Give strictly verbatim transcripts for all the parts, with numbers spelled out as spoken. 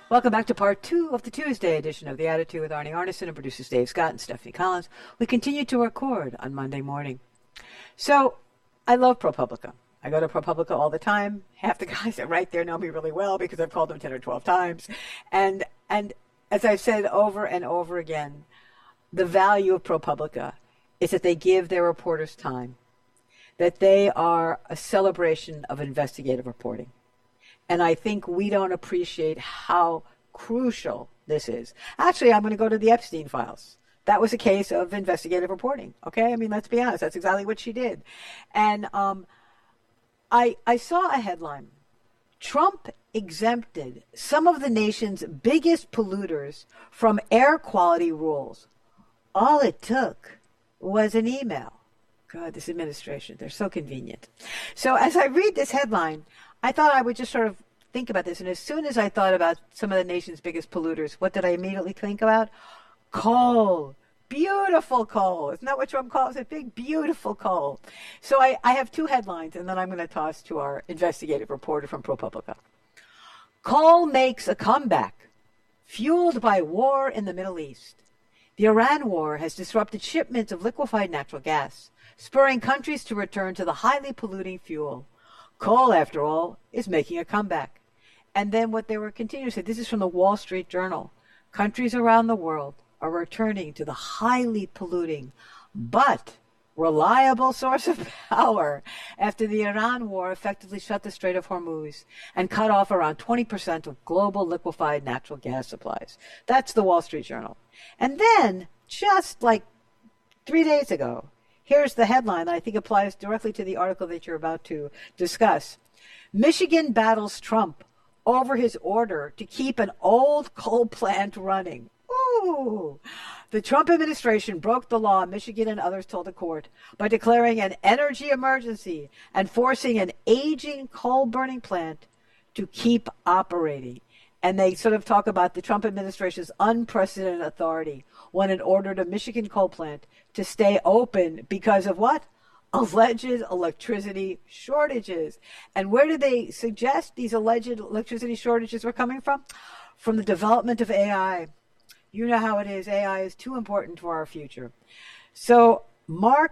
Welcome back to part two of the Tuesday edition of The Attitude with Arnie Arneson and producers Dave Scott and Stephanie Collins. We continue to record on Monday morning. So, I love ProPublica. I go to ProPublica all the time. Half the guys that write there know me really well because I've called them ten or twelve times. And, and as I've said over and over again, the value of ProPublica is that they give their reporters time, that they are a celebration of investigative reporting. And I think we don't appreciate how crucial this is. Actually, I'm going to go to the Epstein files. That was a case of investigative reporting. Okay, I mean, let's be honest. That's exactly what she did. And um, I I saw a headline: Trump exempted some of the nation's biggest polluters from air quality rules. All it took was an email. God, this administration, they're so convenient. So as I read this headline, I thought I would just sort of think about this. And as soon as I thought about some of the nation's biggest polluters, what did I immediately think about? Coal. Beautiful coal. Isn't that what Trump calls it? Big, beautiful coal. So I, I have two headlines, and then I'm going to toss to our investigative reporter from ProPublica. Coal makes a comeback, fueled by war in the Middle East. The Iran war has disrupted shipments of liquefied natural gas, spurring countries to return to the highly polluting fuel. Coal, after all, is making a comeback. And then what they were continuing to say, this is from the Wall Street Journal. Countries around the world are returning to the highly polluting but reliable source of power after the Iran war effectively shut the Strait of Hormuz and cut off around twenty percent of global liquefied natural gas supplies. That's the Wall Street Journal. And then, just like three days ago, here's the headline that I think applies directly to the article that you're about to discuss. Michigan battles Trump over his order to keep an old coal plant running. Ooh. The Trump administration broke the law, Michigan and others told the court, by declaring an energy emergency and forcing an aging coal-burning plant to keep operating. And they sort of talk about the Trump administration's unprecedented authority when it ordered a Michigan coal plant to stay open because of what? Alleged electricity shortages. And where did they suggest these alleged electricity shortages were coming from? From the development of A I. You know how it is. A I is too important for our future. So Mark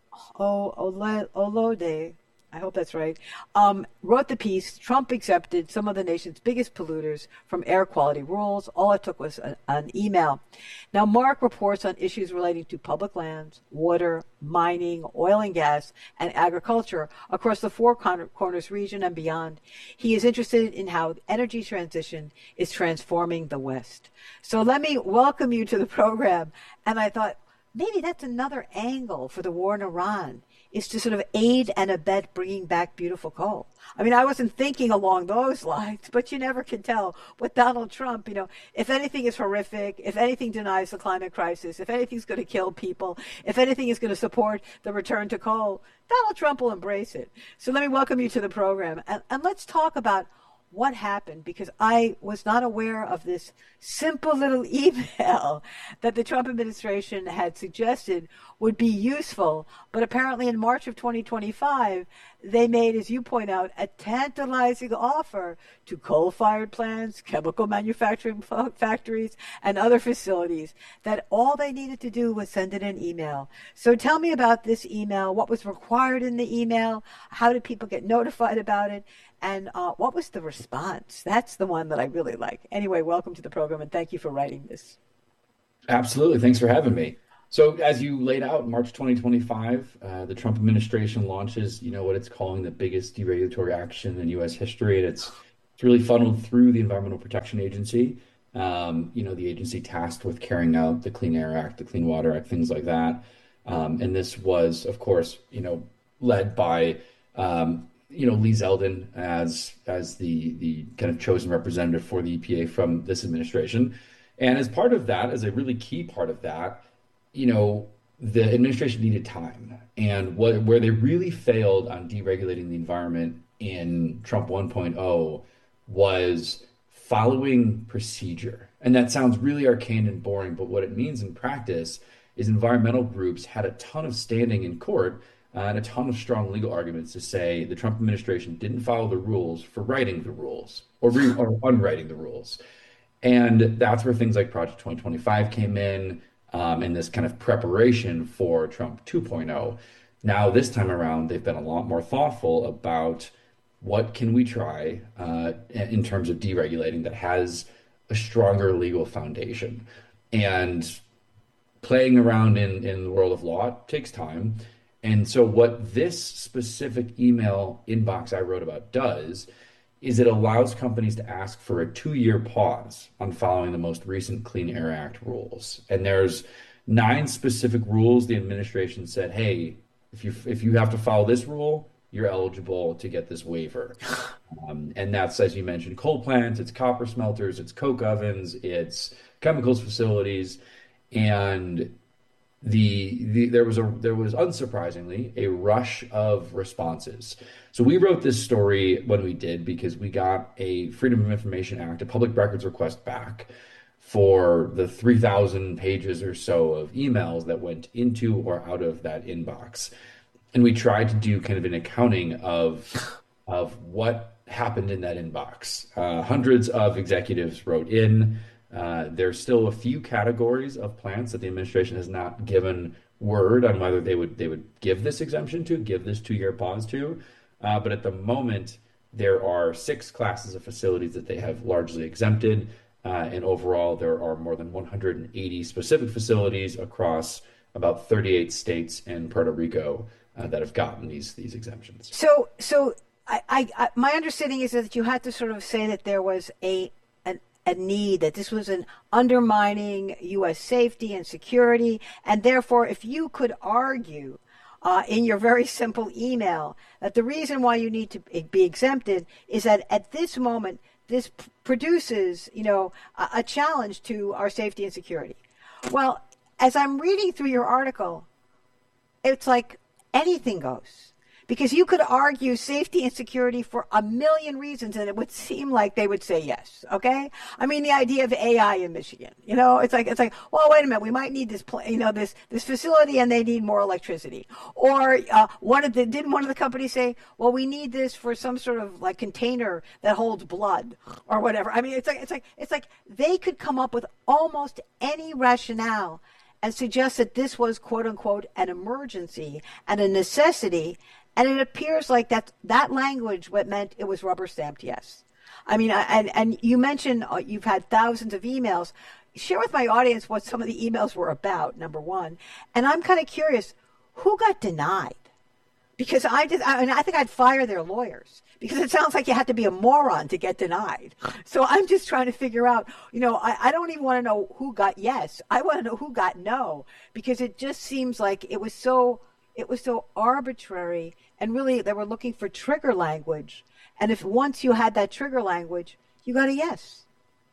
o- Ole- Olode, I hope that's right, um, wrote the piece, Trump accepted some of the nation's biggest polluters from air quality rules. All it took was a, an email. Now, Mark reports on issues relating to public lands, water, mining, oil and gas, and agriculture across the Four Corners region and beyond. He is interested in how energy transition is transforming the West. So let me welcome you to the program. And I thought, maybe that's another angle for the war in Iran, is to sort of aid and abet bringing back beautiful coal. I mean, I wasn't thinking along those lines, but you never can tell with Donald Trump. You know, if anything is horrific, if anything denies the climate crisis, if anything's going to kill people, if anything is going to support the return to coal, Donald Trump will embrace it. So let me welcome you to the program. And, and let's talk about what happened, because I was not aware of this simple little email that the Trump administration had suggested would be useful. But apparently in March of twenty twenty-five, they made, as you point out, a tantalizing offer to coal-fired plants, chemical manufacturing factories, and other facilities that all they needed to do was send in an email. So tell me about this email. What was required in the email? How did people get notified about it? And uh, what was the response? That's the one that I really like. Anyway, welcome to the program, and thank you for writing this. Absolutely. Thanks for having me. So as you laid out, in March twenty twenty-five, uh, the Trump administration launches, you know, what it's calling the biggest deregulatory action in U S history. And it's, it's really funneled through the Environmental Protection Agency, um, you know, the agency tasked with carrying out the Clean Air Act, the Clean Water Act, things like that. Um, and this was, of course, you know, led by um, you know, Lee Zeldin as as the the kind of chosen representative for the E P A from this administration. And as part of that, as a really key part of that, you know, the administration needed time. And what where they really failed on deregulating the environment in Trump 1.0 was following procedure. And that sounds really arcane and boring, but what it means in practice is environmental groups had a ton of standing in court uh, and a ton of strong legal arguments to say the Trump administration didn't follow the rules for writing the rules or, re- or unwriting the rules. And that's where things like Project twenty twenty-five came in, um, and this kind of preparation for Trump 2.0. Now, this time around, they've been a lot more thoughtful about what can we try uh, in terms of deregulating that has a stronger legal foundation. And playing around in, in the world of law takes time. And so, what this specific email inbox I wrote about does is it allows companies to ask for a two-year pause on following the most recent Clean Air Act rules. And there's nine specific rules the administration said, hey, if you if you have to follow this rule, you're eligible to get this waiver. Um, and that's, as you mentioned, coal plants, it's copper smelters, it's coke ovens, it's chemicals facilities, and the, the there was a there was unsurprisingly a rush of responses. So we wrote this story when we did because we got a Freedom of Information Act, a public records request back for the three thousand pages or so of emails that went into or out of that inbox. And we tried to do kind of an accounting of of what happened in that inbox. Uh, hundreds of executives wrote in. Uh, there's still a few categories of plants that the administration has not given word on whether they would they would give this exemption to, give this two-year pause to. Uh, but at the moment, there are six classes of facilities that they have largely exempted. Uh, and overall, there are more than one hundred eighty specific facilities across about thirty-eight states and Puerto Rico uh, that have gotten these these exemptions. So, so I, I, I, my understanding is that you had to sort of say that there was a an, a need, that this was an undermining U S safety and security, and therefore, if you could argue uh, in your very simple email that the reason why you need to be exempted is that at this moment, this p- produces, you know, a, a challenge to our safety and security. Well, as I'm reading through your article, it's like anything goes. Because you could argue safety and security for a million reasons, and it would seem like they would say yes. Okay, I mean the idea of A I in Michigan. You know, it's like it's like, well, wait a minute, we might need this, pl- you know, this this facility, and they need more electricity. Or uh, one of the didn't one of the companies say, well, we need this for some sort of like container that holds blood or whatever. I mean, it's like it's like it's like they could come up with almost any rationale and suggest that this was quote unquote an emergency and a necessity. And it appears like that that language what meant it was rubber stamped yes. I mean, and and you mentioned uh, you've had thousands of emails. Share with my audience what some of the emails were about, number one. And I'm kind of curious, who got denied? Because I just, I mean, I think I'd fire their lawyers because it sounds like you had to be a moron to get denied. So I'm just trying to figure out, you know, I, I don't even want to know who got yes. I want to know who got no, because it just seems like it was so It was so arbitrary, and really they were looking for trigger language. And if once you had that trigger language, you got a yes.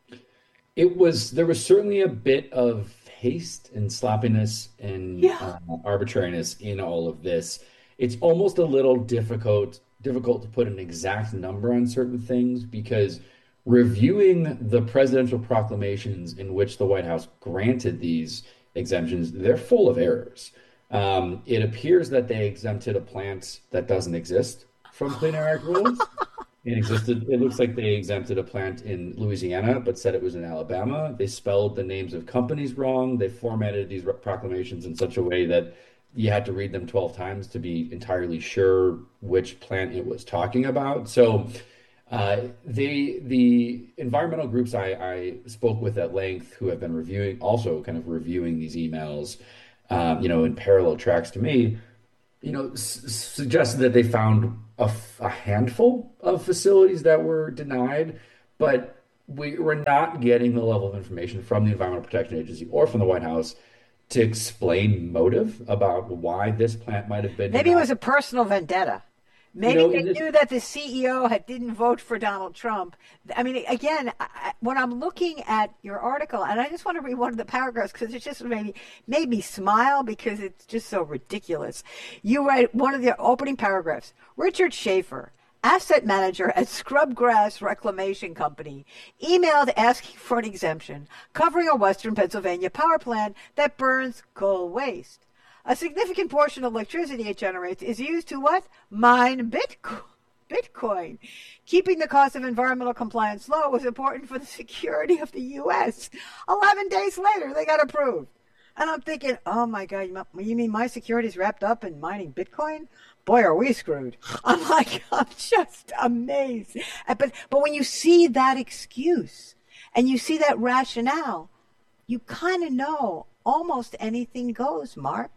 It was there was certainly a bit of haste and sloppiness and Yeah. uh, arbitrariness in all of this. It's almost a little difficult difficult to put an exact number on certain things because reviewing the presidential proclamations in which the White House granted these exemptions, they're full of errors. Um, it appears that they exempted a plant that doesn't exist from Clean Air Act rules. It existed. It looks like they exempted a plant in Louisiana, but said it was in Alabama. They spelled the names of companies wrong. They formatted these proclamations in such a way that you had to read them twelve times to be entirely sure which plant it was talking about. So uh, they, the environmental groups I, I spoke with at length, who have been reviewing, also kind of reviewing these emails, um, you know, in parallel tracks to me, you know, s- suggested that they found a, f- a handful of facilities that were denied, but we were not getting the level of information from the Environmental Protection Agency or from the White House to explain motive about why this plant might have been Maybe it denied. was a personal vendetta. You Maybe know, they in this, knew that the C E O had didn't vote for Donald Trump. I mean, again, I, when I'm looking at your article, and I just want to read one of the paragraphs because it just made me, made me smile because it's just so ridiculous. You write one of the opening paragraphs. Richard Schaefer, asset manager at Scrubgrass Reclamation Company, emailed asking for an exemption covering a Western Pennsylvania power plant that burns coal waste. A significant portion of electricity it generates is used to what? Mine Bitcoin. Bitcoin. Keeping the cost of environmental compliance low was important for the security of the U S. Eleven days later, they got approved. And I'm thinking, oh my God, you mean my security is wrapped up in mining Bitcoin? Boy, are we screwed. I'm like, I'm just amazed. But, but when you see that excuse and you see that rationale, you kind of know almost anything goes, Mark.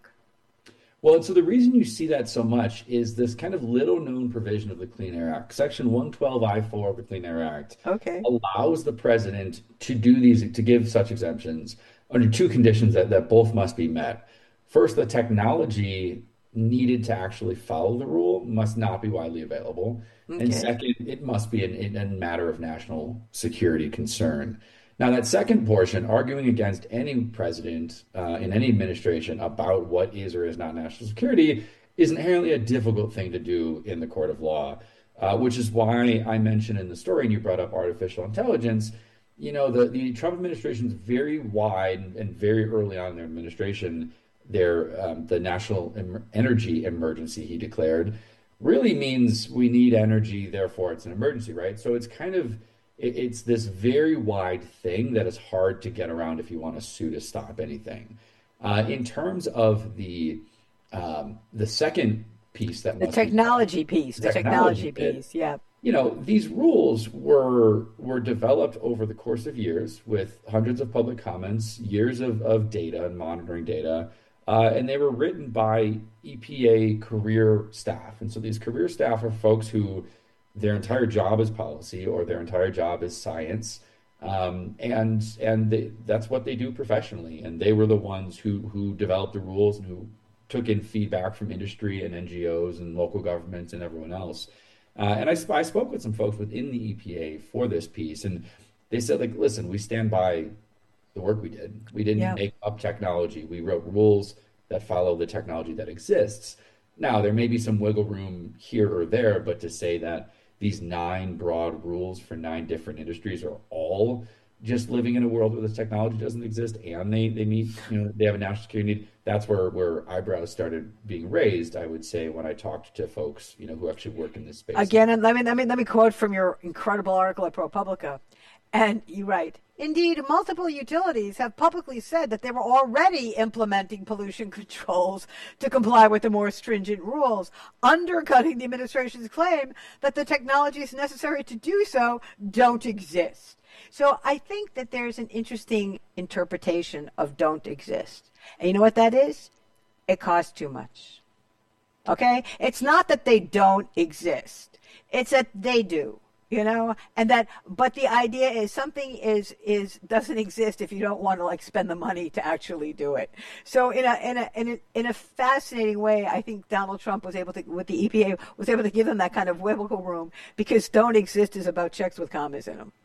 Well, and so the reason you see that so much is this kind of little known provision of the Clean Air Act. Section one twelve I four of the Clean Air Act okay. allows the president to do these, to give such exemptions under two conditions that, that both must be met. First, the technology needed to actually follow the rule must not be widely available. Okay. And second, it must be a, a matter of national security concern. Now, that second portion, arguing against any president uh, in any administration about what is or is not national security, is inherently a difficult thing to do in the court of law, uh, which is why I mentioned in the story, and you brought up artificial intelligence. You know, the, the Trump administration is very wide and very early on in their administration, their um, the national em- energy emergency he declared really means we need energy, therefore it's an emergency, right? So it's kind of it's this very wide thing that is hard to get around if you want to sue to stop anything. Uh, in terms of the um, the second piece, that the must technology be, piece, the technology, technology piece, yeah. You know, these rules were were developed over the course of years with hundreds of public comments, years of, of data and monitoring data, uh, and they were written by E P A career staff. And so these career staff are folks who their entire job is policy or their entire job is science. Um, and and they, that's what they do professionally. And they were the ones who, who developed the rules and who took in feedback from industry and N G Os and local governments and everyone else. Uh, and I, I spoke with some folks within the E P A for this piece, and they said, like, listen, we stand by the work we did. We didn't yeah. make up technology. We wrote rules that follow the technology that exists. Now, there may be some wiggle room here or there, but to say that these nine broad rules for nine different industries are all just living in a world where this technology doesn't exist and they, they meet, you know, they have a national security need, that's where, where eyebrows started being raised, I would say, when I talked to folks, you know, who actually work in this space. Again, and let me, let me, let me quote from your incredible article at ProPublica. And you write, indeed, multiple utilities have publicly said that they were already implementing pollution controls to comply with the more stringent rules, undercutting the administration's claim that the technologies necessary to do so don't exist. So I think that there's an interesting interpretation of don't exist. And you know what that is? It costs too much. Okay? It's not that they don't exist. It's that they do. You know, and that, but the idea is something is, is, doesn't exist if you don't want to like spend the money to actually do it. So in a, in a, in a, in a fascinating way, I think Donald Trump was able to, with the E P A, was able to give them that kind of wiggle room because don't exist is about checks with commas in them.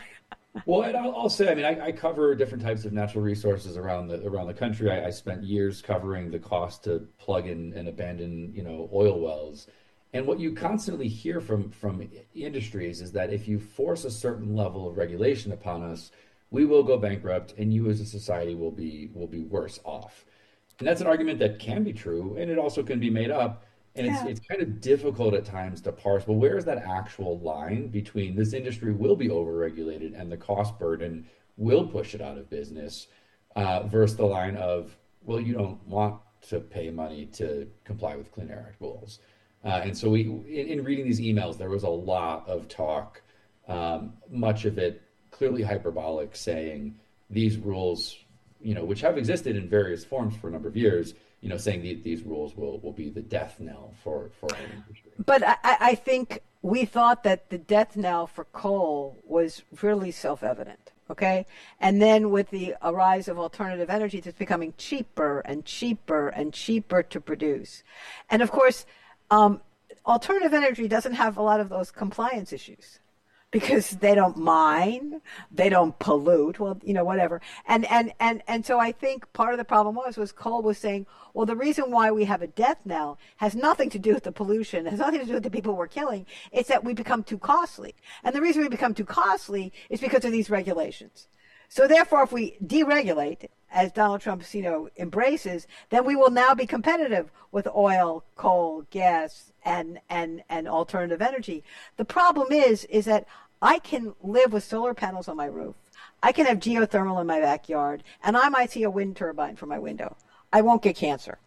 Well, and I'll, I'll say, I mean, I, I cover different types of natural resources around the around the country. I, I spent years covering the cost to plug in and abandon, you know, oil wells. And what you constantly hear from, from industries is that if you force a certain level of regulation upon us, we will go bankrupt and you as a society will be will be worse off. And that's an argument that can be true, and it also can be made up. And yeah. it's it's kind of difficult at times to parse, well, where is that actual line between this industry will be overregulated and the cost burden will push it out of business uh, versus the line of, well, you don't want to pay money to comply with Clean Air Act rules. Uh, and so we, in, in reading these emails, there was a lot of talk, um, much of it clearly hyperbolic, saying these rules, you know, which have existed in various forms for a number of years, you know, saying the, these rules will, will be the death knell for, for our industry. But I, I think we thought that the death knell for coal was really self-evident. Okay. And then with the rise of alternative energies, it's becoming cheaper and cheaper and cheaper to produce. And of course, Um, alternative energy doesn't have a lot of those compliance issues because they don't mine, they don't pollute, well, you know, whatever. And, and, and, and so I think part of the problem was, was coal was saying, well, the reason why we have a death knell has nothing to do with the pollution, has nothing to do with the people we're killing. It's that we become too costly. And the reason we become too costly is because of these regulations. So therefore, if we deregulate as Donald Trump, you know, embraces, then we will now be competitive with oil, coal, gas, and and and alternative energy. The problem is, is that I can live with solar panels on my roof. I can have geothermal in my backyard, and I might see a wind turbine from my window. I won't get cancer.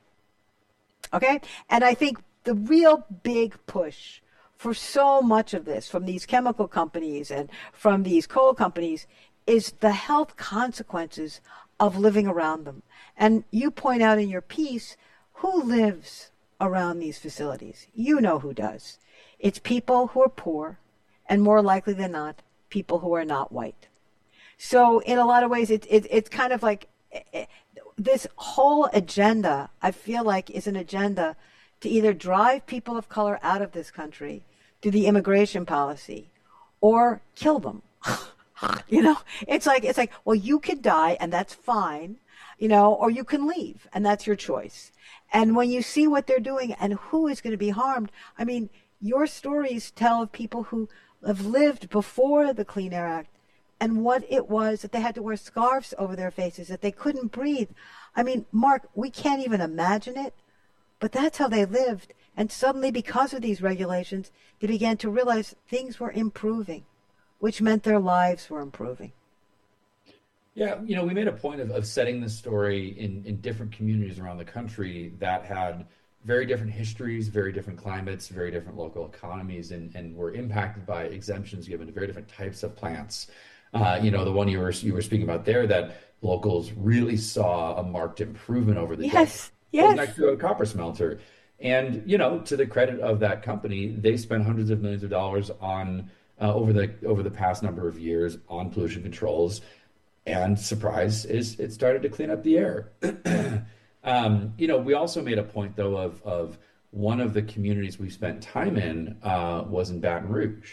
Okay? And I think the real big push for so much of this from these chemical companies and from these coal companies is the health consequences of living around them. And you point out in your piece, who lives around these facilities? You know who does. It's people who are poor, and more likely than not, people who are not white. So in a lot of ways, it, it, it's kind of like it, this whole agenda, I feel like, is an agenda to either drive people of color out of this country through the immigration policy or kill them. You know, it's like, it's like, well, you could die and that's fine, you know, or you can leave and that's your choice. And when you see what they're doing and who is going to be harmed, I mean, your stories tell of people who have lived before the Clean Air Act and what it was that they had to wear scarves over their faces, that they couldn't breathe. I mean, Mark, we can't even imagine it, but that's how they lived. And suddenly, because of these regulations, they began to realize things were improving, which meant their lives were improving. Yeah, you know, we made a point of, of setting this story in, in different communities around the country that had very different histories, very different climates, very different local economies, and, and were impacted by exemptions given to very different types of plants. Uh, you know, the one you were you were speaking about there, that locals really saw a marked improvement over the Yes, decade, was yes. next to a copper smelter. And, you know, to the credit of that company, they spent hundreds of millions of dollars on uh, over the over the past number of years on pollution controls. And surprise is it started to clean up the air. um, you know, we also made a point, though, of of one of the communities we spent time in uh, was in Baton Rouge.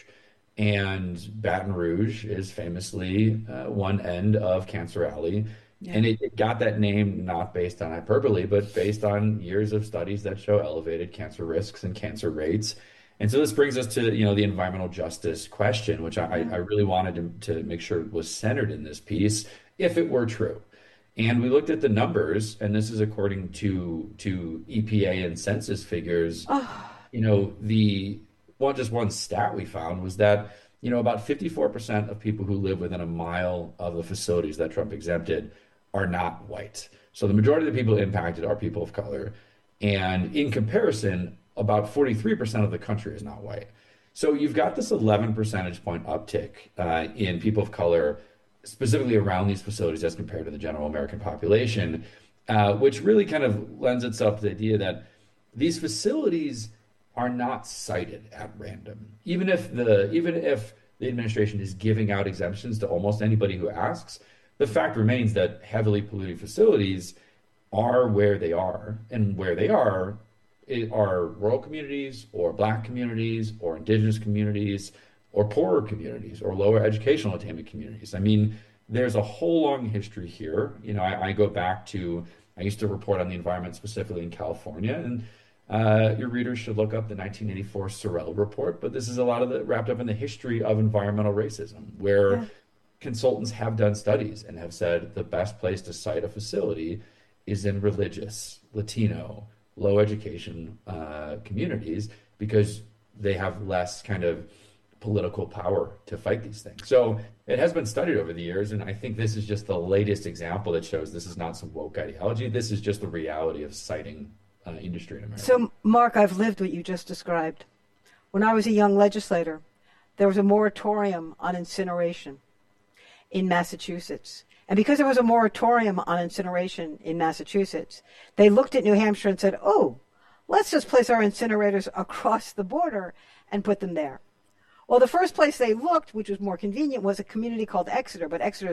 And Baton Rouge is famously uh, one end of Cancer Alley. Yeah. And it, it got that name not based on hyperbole, but based on years of studies that show elevated cancer risks and cancer rates. And so this brings us to, you know, the environmental justice question, which I, I really wanted to, to make sure was centered in this piece, if it were true. And we looked at the numbers, and this is according to to E P A and census figures. Oh, You know, the one just one stat we found was that, you know, about fifty-four percent of people who live within a mile of the facilities that Trump exempted are not white. So the majority of the people impacted are people of color. And in comparison, about forty-three percent of the country is not white. So you've got this eleven percentage point uptick uh, in people of color, specifically around these facilities as compared to the general American population, uh, which really kind of lends itself to the idea that these facilities are not cited at random. Even if the even if the administration is giving out exemptions to almost anybody who asks, the fact remains that heavily polluted facilities are where they are, and where they are it are rural communities or Black communities or indigenous communities or poorer communities or lower educational attainment communities. I mean, there's a whole long history here. You know, I, I go back to, I used to report on the environment specifically in California, and uh, your readers should look up the nineteen eighty-four Sorrell report, but this is a lot of the wrapped up in the history of environmental racism, where yeah. consultants have done studies and have said the best place to site a facility is in religious, Latino, low education uh, communities, because they have less kind of political power to fight these things. So it has been studied over the years, and I think this is just the latest example that shows this is not some woke ideology. This is just the reality of citing uh, industry in America. So, Mark, I've lived what you just described. When I was a young legislator, there was a moratorium on incineration in Massachusetts. And because there was a moratorium on incineration in Massachusetts, they looked at New Hampshire and said, oh, let's just place our incinerators across the border and put them there. Well, the first place they looked, which was more convenient, was a community called Exeter, but Exeter